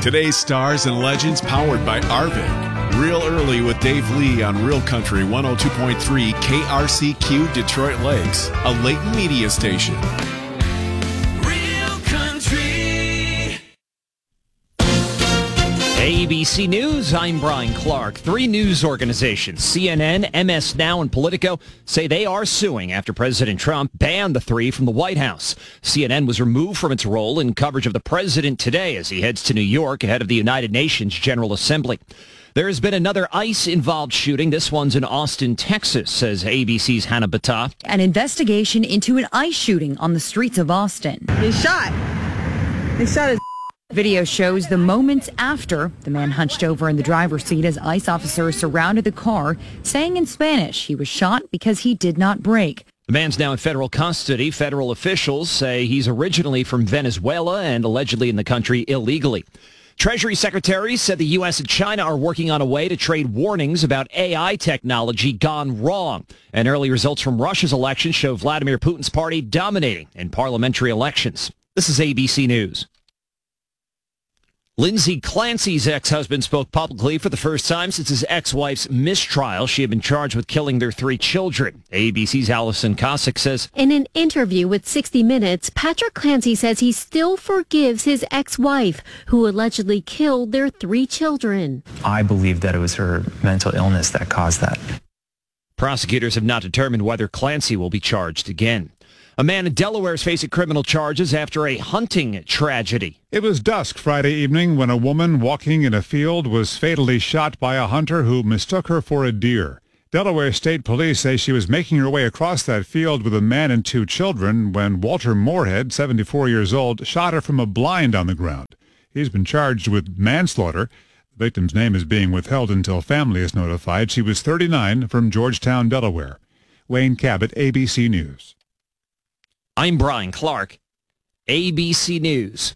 Today's stars and legends powered by Arvik. Real early with Dave Lee on Real Country 102.3 KRCQ Detroit Lakes, a Leighton media station. Real Country. ABC News, I'm Brian Clark. Three news organizations, CNN, MS Now, and Politico, say they are suing after President Trump banned the three from the White House. CNN was removed from its role in coverage of the president today as he heads to New York ahead of the United Nations General Assembly. There has been another ICE-involved shooting. This one's in Austin, Texas, says ABC's Hannah Battah. An investigation into an ICE shooting on the streets of Austin. They shot his. Video shows the moments after the man hunched over in the driver's seat as ICE officers surrounded the car, saying in Spanish he was shot because he did not brake. The man's now in federal custody. Federal officials say he's originally from Venezuela and allegedly in the country illegally. Treasury Secretary said the U.S. and China are working on a way to trade warnings about AI technology gone wrong. And early results from Russia's election show Vladimir Putin's party dominating in parliamentary elections. This is ABC News. Lindsay Clancy's ex-husband spoke publicly for the first time since his ex-wife's mistrial. She had been charged with killing their three children. ABC's Allison Cossack says, in an interview with 60 Minutes, Patrick Clancy says he still forgives his ex-wife, who allegedly killed their three children. I believe that it was her mental illness that caused that. Prosecutors have not determined whether Clancy will be charged again. A man in Delaware is facing criminal charges after a hunting tragedy. It was dusk Friday evening when a woman walking in a field was fatally shot by a hunter who mistook her for a deer. Delaware State Police say she was making her way across that field with a man and two children when Walter Moorhead, 74 years old, shot her from a blind on the ground. He's been charged with manslaughter. The victim's name is being withheld until family is notified. She was 39, from Georgetown, Delaware. Wayne Cabot, ABC News. I'm Brian Clark, ABC News.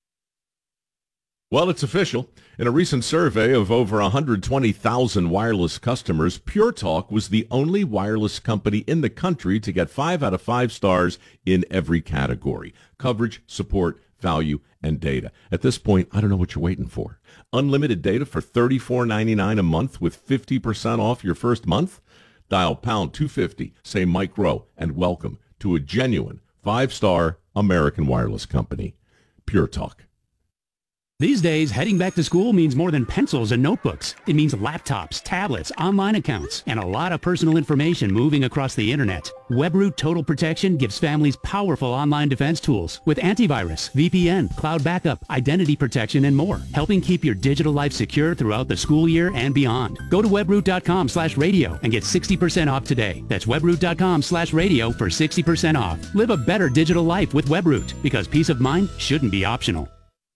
Well, it's official. In a recent survey of over 120,000 wireless customers, Pure Talk was the only wireless company in the country to get 5 out of 5 stars in every category: coverage, support, value, and data. At this point, I don't know what you're waiting for. Unlimited data for $34.99 a month with 50% off your first month? Dial pound 250, say Mike Rowe, and welcome to a genuine 5-star American wireless company, Pure Talk. These days, heading back to school means more than pencils and notebooks. It means laptops, tablets, online accounts, and a lot of personal information moving across the internet. WebRoot Total Protection gives families powerful online defense tools with antivirus, VPN, cloud backup, identity protection, and more, helping keep your digital life secure throughout the school year and beyond. Go to webroot.com/radio and get 60% off today. That's webroot.com/radio for 60% off. Live a better digital life with WebRoot, because peace of mind shouldn't be optional.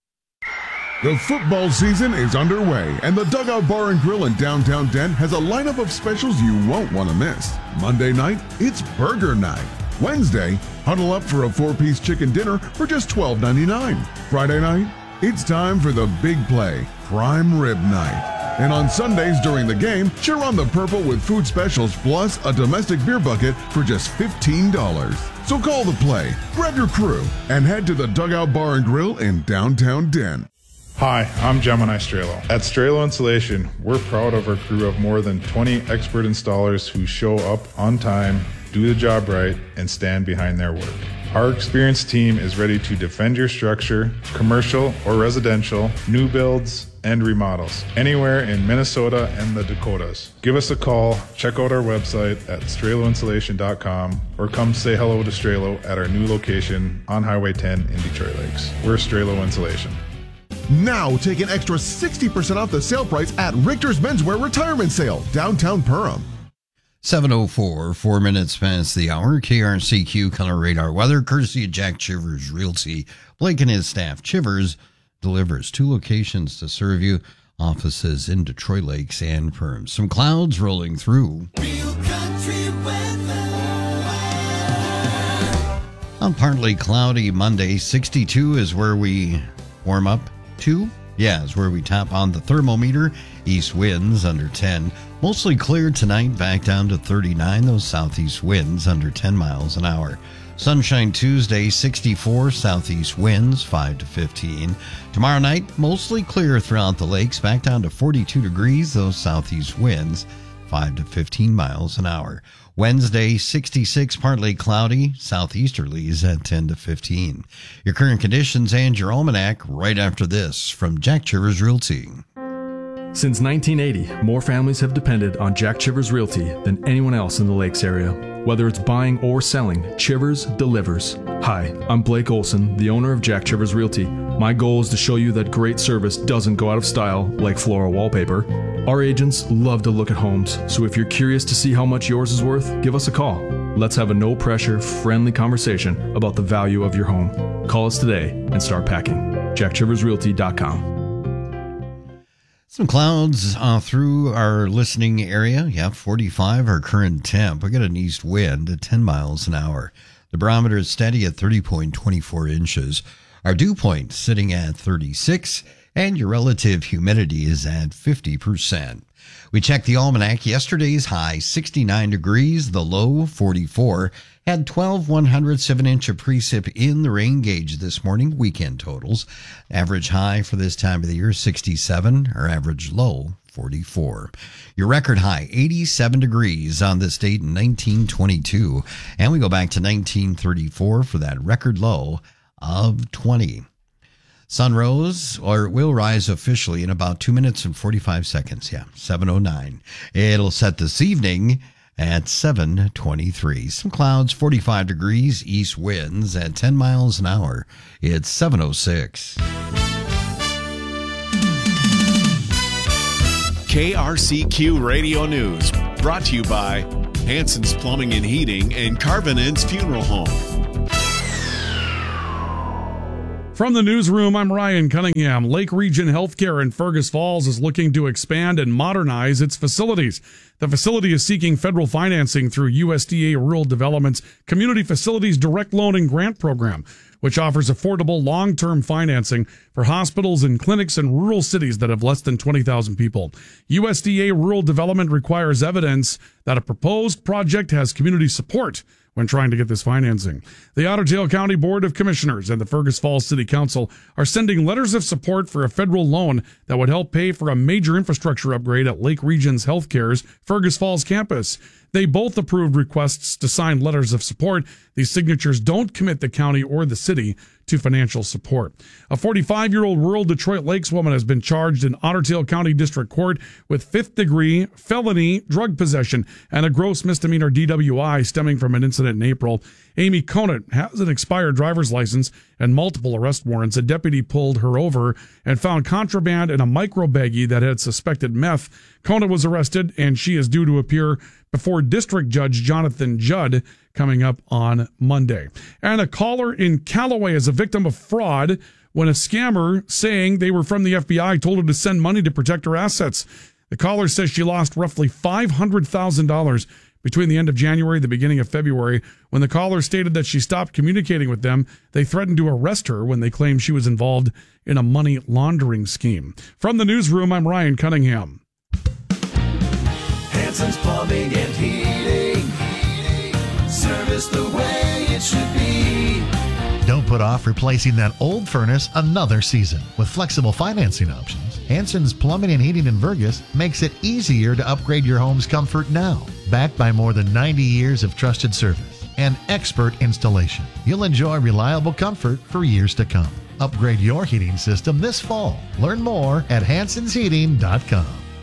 The football season is underway, and the Dugout Bar and Grill in downtown Dent has a lineup of specials you won't want to miss. Monday night, it's Burger Night. Wednesday, huddle up for a 4-piece chicken dinner for just $12.99. Friday night, it's time for the big play, Prime Rib Night. And on Sundays during the game, cheer on the Purple with food specials plus a domestic beer bucket for just $15. So call the play, grab your crew, and head to the Dugout Bar and Grill in downtown Dent. Hi, I'm Gemini Strelo. At Strelo Insulation, we're proud of our crew of more than 20 expert installers who show up on time, do the job right, and stand behind their work. Our experienced team is ready to defend your structure, commercial or residential, new builds, and remodels, anywhere in Minnesota and the Dakotas. Give us a call, check out our website at StreloInsulation.com, or come say hello to Strelo at our new location on Highway 10 in Detroit Lakes. We're Strelo Insulation. Now take an extra 60% off the sale price at Richter's Menswear Retirement Sale, downtown Perham. 7:04, 4 minutes past the hour. KRCQ Color Radar Weather, courtesy of Jack Chivers Realty. Blake and his staff. Chivers delivers 2 locations to serve you. Offices in Detroit Lakes and Perham. Some clouds rolling through. Real Country weather. A partly cloudy Monday. 62 is where we warm up to. Yeah, is where we tap on the thermometer. East winds under 10. Mostly clear tonight, back down to 39. Those southeast winds under 10 miles an hour. Sunshine Tuesday, 64, southeast winds, 5 to 15. Tomorrow night, mostly clear throughout the lakes, back down to 42 degrees, those southeast winds, 5 to 15 miles an hour. Wednesday, 66, partly cloudy, southeasterlies at 10 to 15. Your current conditions and your almanac right after this from Jack Chivers Realty. Since 1980, more families have depended on Jack Chivers Realty than anyone else in the Lakes area. Whether it's buying or selling, Chivers delivers. Hi, I'm Blake Olson, the owner of Jack Chivers Realty. My goal is to show you that great service doesn't go out of style like floral wallpaper. Our agents love to look at homes, so if you're curious to see how much yours is worth, give us a call. Let's have a no-pressure, friendly conversation about the value of your home. Call us today and start packing. JackChiversRealty.com. Some clouds through our listening area. Yeah, 45 our current temp. We got an east wind at 10 miles an hour. The barometer is steady at 30.24 inches. Our dew point sitting at 36, and your relative humidity is at 50%. We checked the almanac. Yesterday's high, 69 degrees, the low, 44. Had 12 107-inch of precip in the rain gauge this morning. Weekend totals. Average high for this time of the year, 67. Our average low, 44. Your record high, 87 degrees on this date in 1922. And we go back to 1934 for that record low of 20. Sun rose, or it will rise officially in about 2 minutes and 45 seconds. Yeah, 7:09. It'll set this evening at 7:23. Some clouds, 45 degrees, east winds at 10 miles an hour. It's 7:06. KRCQ Radio News, brought to you by Hanson's Plumbing and Heating and Carvinen's Funeral Home. From the newsroom, I'm Ryan Cunningham. Lake Region Healthcare in Fergus Falls is looking to expand and modernize its facilities. The facility is seeking federal financing through USDA Rural Development's Community Facilities Direct Loan and Grant Program, which offers affordable long-term financing for hospitals and clinics in rural cities that have less than 20,000 people. USDA Rural Development requires evidence that a proposed project has community support when trying to get this financing. The Otter Tail County Board of Commissioners and the Fergus Falls City Council are sending letters of support for a federal loan that would help pay for a major infrastructure upgrade at Lake Regions Healthcare's Fergus Falls campus. They both approved requests to sign letters of support. These signatures don't commit the county or the city to financial support. A 45-year-old rural Detroit Lakes woman has been charged in Otter Tail County District Court with fifth-degree felony drug possession and a gross misdemeanor DWI stemming from an incident in April. Amy Conant has an expired driver's license and multiple arrest warrants. A deputy pulled her over and found contraband in a micro baggie that had suspected meth. Conant was arrested, and she is due to appear before District Judge Jonathan Judd coming up on Monday. And a caller in Callaway is a victim of fraud when a scammer saying they were from the FBI told her to send money to protect her assets. The caller says she lost roughly $500,000 between the end of January and the beginning of February. When the caller stated that she stopped communicating with them, they threatened to arrest her when they claimed she was involved in a money laundering scheme. From the newsroom, I'm Ryan Cunningham. Hanson's Plumbing and Heating. Service the way it should be. Don't put off replacing that old furnace another season. With flexible financing options, Hanson's Plumbing and Heating in Fergus makes it easier to upgrade your home's comfort now. Backed by more than 90 years of trusted service and expert installation, you'll enjoy reliable comfort for years to come. Upgrade your heating system this fall. Learn more at hansonsheating.com.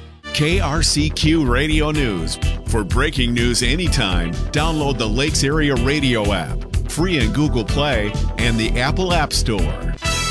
KRCQ Radio News. For breaking news anytime, download the Lakes Area Radio app, free in Google Play and the Apple App Store.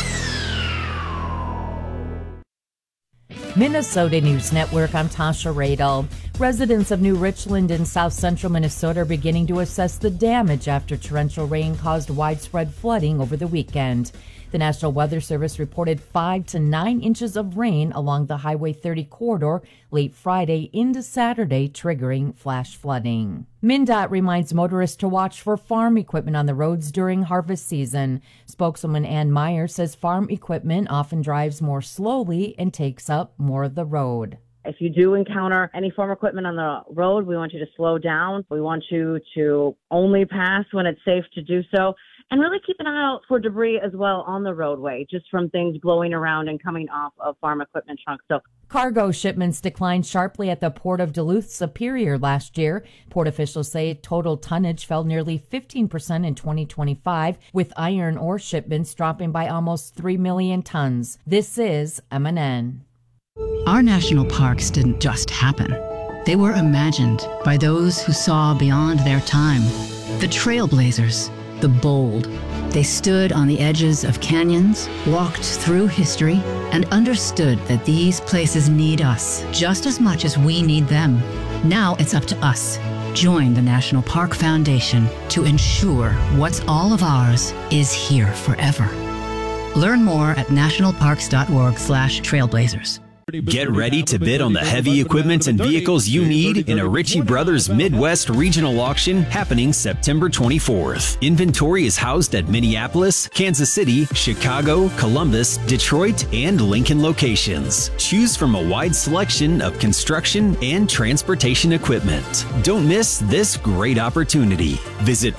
Minnesota News Network, I'm Tasha Radel. Residents of New Richland in south central Minnesota are beginning to assess the damage after torrential rain caused widespread flooding over the weekend. The National Weather Service reported 5 to 9 inches of rain along the Highway 30 corridor late Friday into Saturday, triggering flash flooding. MnDOT reminds motorists to watch for farm equipment on the roads during harvest season. Spokeswoman Ann Meyer says farm equipment often drives more slowly and takes up more of the road. If you do encounter any farm equipment on the road, we want you to slow down. We want you to only pass when it's safe to do so. And really keep an eye out for debris as well on the roadway, just from things blowing around and coming off of farm equipment trucks. So cargo shipments declined sharply at the Port of Duluth Superior last year. Port officials say total tonnage fell nearly 15% in 2025, with iron ore shipments dropping by almost 3 million tons. This is MNN. Our national parks didn't just happen. They were imagined by those who saw beyond their time. The trailblazers, the bold. They stood on the edges of canyons, walked through history, and understood that these places need us just as much as we need them. Now it's up to us. Join the National Park Foundation to ensure what's all of ours is here forever. Learn more at nationalparks.org/trailblazers. Get ready to bid on the heavy equipment and vehicles you need in a Ritchie Brothers Midwest Regional Auction happening September 24th. Inventory is housed at Minneapolis, Kansas City, Chicago, Columbus, Detroit, and Lincoln locations. Choose from a wide selection of construction and transportation equipment. Don't miss this great opportunity. Visit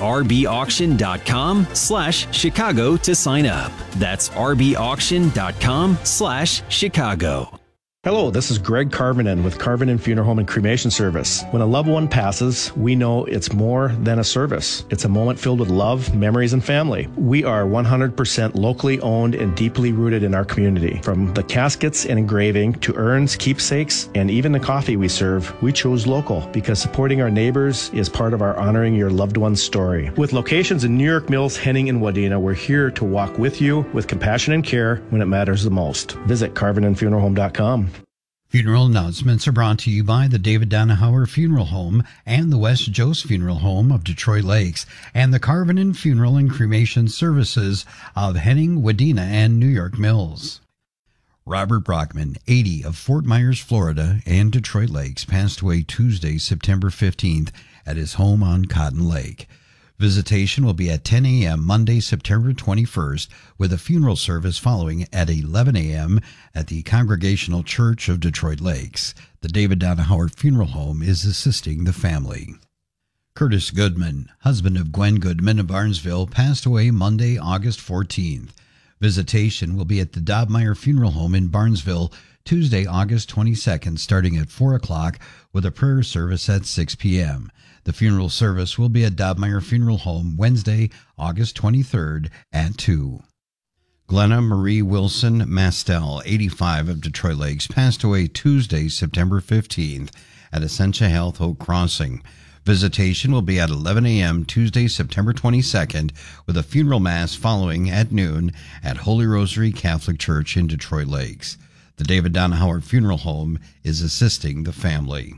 rbauction.com/Chicago to sign up. That's rbauction.com/Chicago. Hello, this is Greg Carvinen with Carvinen Funeral Home and Cremation Service. When a loved one passes, we know it's more than a service. It's a moment filled with love, memories, and family. We are 100% locally owned and deeply rooted in our community. From the caskets and engraving to urns, keepsakes, and even the coffee we serve, we chose local because supporting our neighbors is part of our honoring your loved one's story. With locations in New York Mills, Henning, and Wadena, we're here to walk with you with compassion and care when it matters the most. Visit CarvinenFuneralHome.com. Funeral announcements are brought to you by the David Donahauer Funeral Home and the West Jost Funeral Home of Detroit Lakes and the Carvinen Funeral and Cremation Services of Henning, Wadena, and New York Mills. Robert Brockman, 80, of Fort Myers, Florida, and Detroit Lakes, passed away Tuesday, September 15th at his home on Cotton Lake. Visitation will be at 10 a.m. Monday, September 21st, with a funeral service following at 11 a.m. at the Congregational Church of Detroit Lakes. The David Donahauer Funeral Home is assisting the family. Curtis Goodman, husband of Gwen Goodman of Barnesville, passed away Monday, August 14th. Visitation will be at the Dobmeyer Funeral Home in Barnesville Tuesday, August 22nd, starting at 4 o'clock with a prayer service at 6 p.m. The funeral service will be at Dobmeyer Funeral Home Wednesday, August 23rd at 2. Glenna Marie Wilson Mastel, 85, of Detroit Lakes, passed away Tuesday, September 15th at Essentia Health Oak Crossing. Visitation will be at 11 a.m. Tuesday, September 22nd, with a funeral mass following at noon at Holy Rosary Catholic Church in Detroit Lakes. The David Donahauer Funeral Home is assisting the family.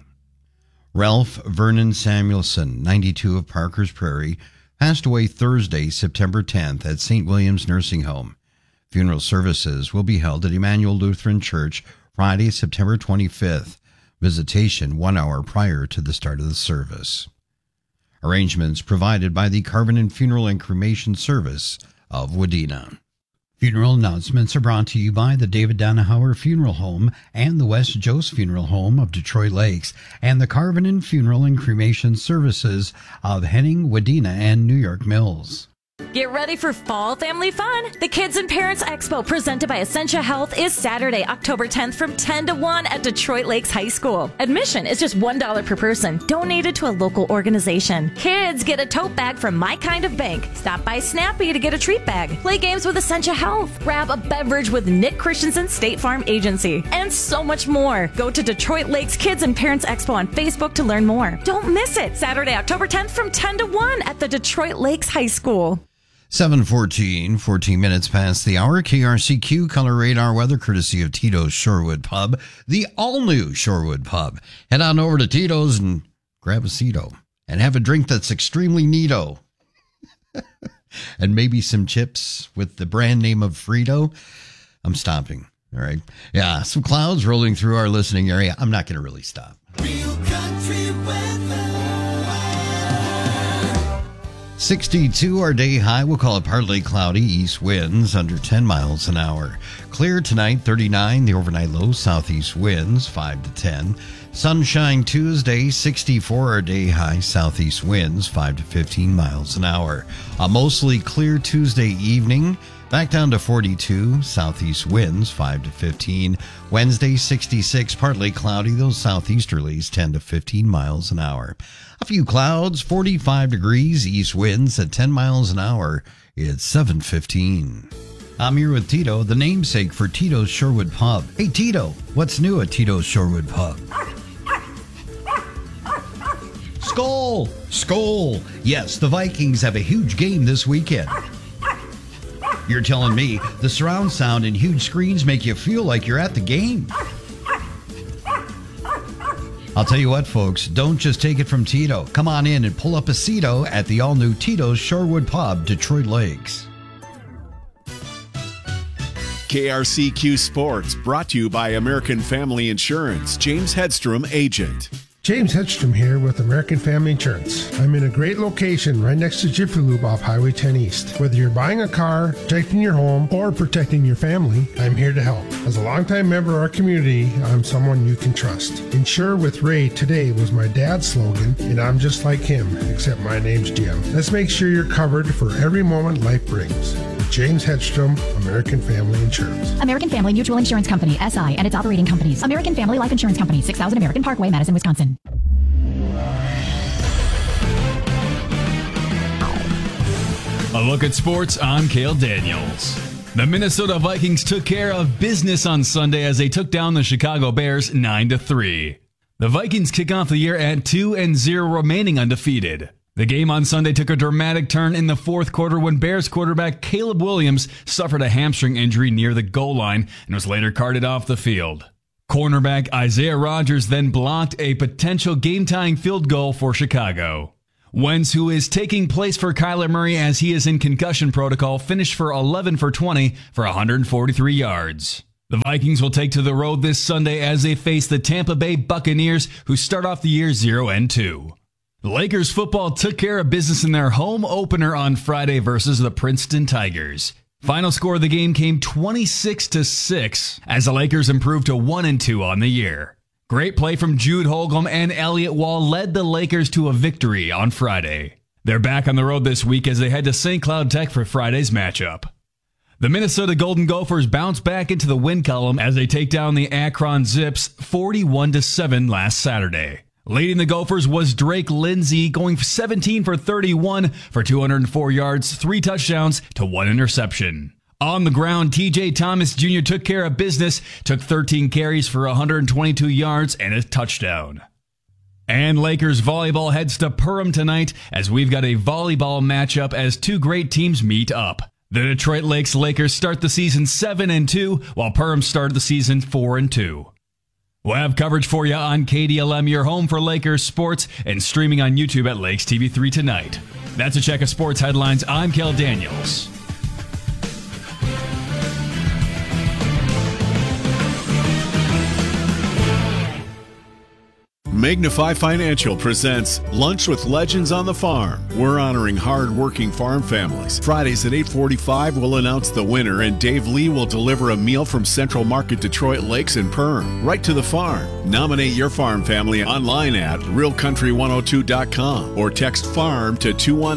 Ralph Vernon Samuelson, 92, of Parkers Prairie, passed away Thursday, September 10th at St. William's Nursing Home. Funeral services will be held at Emmanuel Lutheran Church Friday, September 25th. Visitation 1 hour prior to the start of the service. Arrangements provided by the Carvinen Funeral and Cremation Service of Wadena. Funeral announcements are brought to you by the David Donahauer Funeral Home and the West Jost Funeral Home of Detroit Lakes and the Carvinen Funeral and Cremation Services of Henning, Wadena, and New York Mills. Get ready for fall family fun. The Kids and Parents Expo presented by Essentia Health is Saturday, October 10th from 10 to 1 at Detroit Lakes High School. Admission is just $1 per person, donated to a local organization. Kids get a tote bag from My Kind of Bank. Stop by Snappy to get a treat bag. Play games with Essentia Health. Grab a beverage with Nick Christensen State Farm Agency. And so much more. Go to Detroit Lakes Kids and Parents Expo on Facebook to learn more. Don't miss it. Saturday, October 10th from 10 to 1 at the Detroit Lakes High School. 7:14, 14 minutes past the hour. KRCQ Color Radar weather courtesy of Tito's Shorewood Pub, the all-new Shorewood Pub. Head on over to Tito's and grab a Cito and have a drink that's extremely neato. And maybe some chips with the brand name of Frito. I'm stopping. All right. Yeah, some clouds rolling through our listening area. I'm not going to really stop. Real country weather. 62, our day high. We'll call it partly cloudy. East winds under 10 miles an hour. Clear tonight, 39. The overnight low, southeast winds 5 to 10. Sunshine Tuesday, 64, our day high. Southeast winds 5 to 15 miles an hour. A mostly clear Tuesday evening. Back down to 42, southeast winds 5 to 15. Wednesday, 66, partly cloudy. Those southeasterlies 10 to 15 miles an hour. A few clouds, 45 degrees, east winds at 10 miles an hour. It's 7:15. I'm here with Tito, the namesake for Tito's Shorewood Pub. Hey, Tito, what's new at Tito's Shorewood Pub? Skol! Skol! Yes, the Vikings have a huge game this weekend. You're telling me the surround sound and huge screens make you feel like you're at the game. I'll tell you what, folks, don't just take it from Tito. Come on in and pull up a seato at the all-new Tito's Shorewood Pub, Detroit Lakes. KRCQ Sports, brought to you by American Family Insurance. James Hedstrom, agent. James Hedstrom here with American Family Insurance. I'm in a great location right next to Jiffy Lube off Highway 10 East. Whether you're buying a car, protecting your home, or protecting your family, I'm here to help. As a longtime member of our community, I'm someone you can trust. Insure with Ray today was my dad's slogan, and I'm just like him, except my name's Jim. Let's make sure you're covered for every moment life brings. With James Hedstrom, American Family Insurance. American Family Mutual Insurance Company, SI, and its operating companies. American Family Life Insurance Company, 6000 American Parkway, Madison, Wisconsin. A look at sports, I'm Cale Daniels. The Minnesota Vikings took care of business on Sunday as they took down the Chicago Bears 9-3. The Vikings kick off the year at 2-0, remaining undefeated. The game on Sunday took a dramatic turn in the fourth quarter when Bears quarterback Caleb Williams suffered a hamstring injury near the goal line and was later carted off the field. Cornerback Isaiah Rodgers then blocked a potential game-tying field goal for Chicago. Wentz, who is taking place for Kyler Murray as he is in concussion protocol, finished for 11 for 20 for 143 yards. The Vikings will take to the road this Sunday as they face the Tampa Bay Buccaneers, who start off the year 0-2. Lakers football took care of business in their home opener on Friday versus the Princeton Tigers. Final score of the game came 26-6 as the Lakers improved to 1-2 on the year. Great play from Jude Holcomb and Elliott Wall led the Lakers to a victory on Friday. They're back on the road this week as they head to St. Cloud Tech for Friday's matchup. The Minnesota Golden Gophers bounce back into the win column as they take down the Akron Zips 41-7 last Saturday. Leading the Gophers was Drake Lindsay, going 17 for 31 for 204 yards, 3 touchdowns to 1 interception. On the ground, TJ Thomas Jr. took care of business, took 13 carries for 122 yards and a touchdown. And Lakers volleyball heads to Perham tonight as we've got a volleyball matchup as two great teams meet up. The Detroit Lakes Lakers start the season 7-2, while Perham started the season 4-2. We'll have coverage for you on KDLM, your home for Lakers sports, and streaming on YouTube at Lakes TV 3 tonight. That's a check of sports headlines. I'm Cale Daniels. Magnify Financial presents Lunch with Legends on the Farm. We're honoring hard-working farm families. Fridays at 8:45, we'll announce the winner, and Dave Lee will deliver a meal from Central Market Detroit Lakes and Perm, right to the farm. Nominate your farm family online at realcountry102.com or text FARM to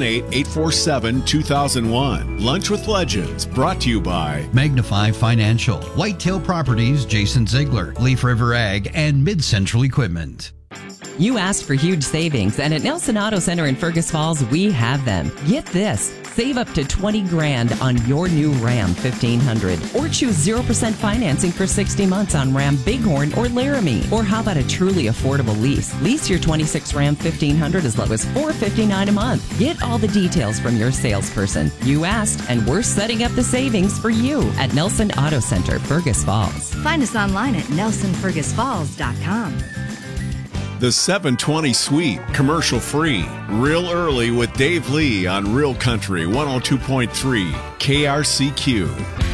218-847-2001. Lunch with Legends, brought to you by Magnify Financial, Whitetail Properties, Jason Ziegler, Leaf River Ag, and Mid-Central Equipment. You asked for huge savings, and at Nelson Auto Center in Fergus Falls, we have them. Get this. Save up to $20,000 on your new Ram 1500. Or choose 0% financing for 60 months on Ram Bighorn or Laramie. Or how about a truly affordable lease? Lease your 26 Ram 1500 as low as $459 a month. Get all the details from your salesperson. You asked, and we're setting up the savings for you at Nelson Auto Center, Fergus Falls. Find us online at nelsonfergusfalls.com. The 720 Suite, commercial free, real early with Dave Lee on Real Country 102.3 KRCQ.